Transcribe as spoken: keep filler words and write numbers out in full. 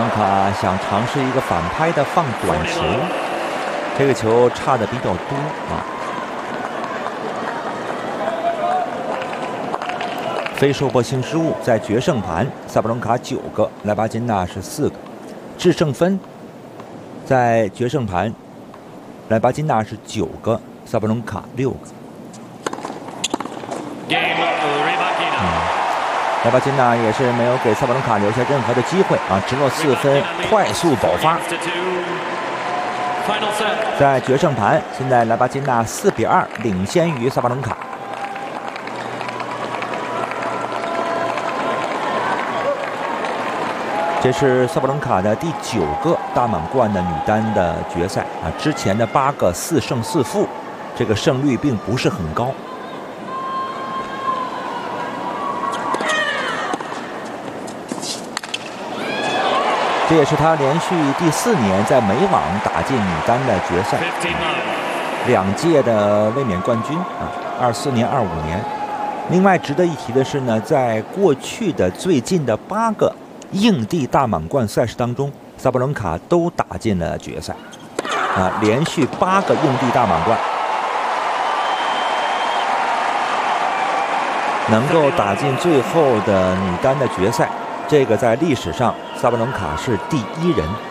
伦卡想尝试一个反拍的放短球，这个球差的比较多啊。非受迫性失误，在决胜盘，萨布伦卡九个，莱巴金纳是四个。制胜分，在决胜盘，莱巴金纳是九个，萨布伦卡六个。嗯，莱巴金纳也是没有给萨布伦卡留下任何的机会啊，直落四分，快速爆发。在决胜盘，现在莱巴金纳四比二领先于萨布伦卡。这是萨布伦卡的第九个大满贯的女单的决赛啊，之前的八个四胜四负，这个胜率并不是很高。这也是她连续第四年在美网打进女单的决赛，两届的卫冕冠军啊，二四年、二五年。另外值得一提的是呢，在过去的最近的八个硬地大满贯赛事当中，萨布伦卡都打进了决赛，啊，连续八个硬地大满贯，能够打进最后的女单的决赛，这个在历史上萨布伦卡是第一人。